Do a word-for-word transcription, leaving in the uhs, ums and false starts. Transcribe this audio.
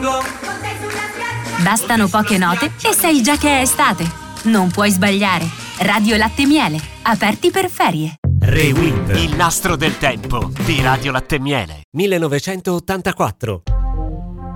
Bastano poche note e sai già che è estate. Non puoi sbagliare. Radio Latte Miele, aperti per ferie. Rewind, il nastro del tempo di Radio Latte Miele, millenovecentottantaquattro.